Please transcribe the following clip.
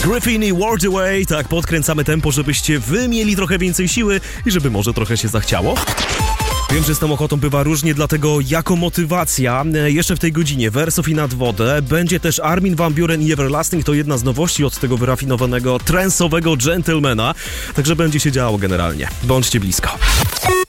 Griffin i World Away, tak podkręcamy tempo, żebyście wy mieli trochę więcej siły i żeby może trochę się zachciało. Wiem, że z tą ochotą bywa różnie, dlatego jako motywacja jeszcze w tej godzinie Wersów i Nad wodę będzie też Armin van Buuren i Everlasting, to jedna z nowości od tego wyrafinowanego, transowego gentlemana, także będzie się działo generalnie. Bądźcie blisko.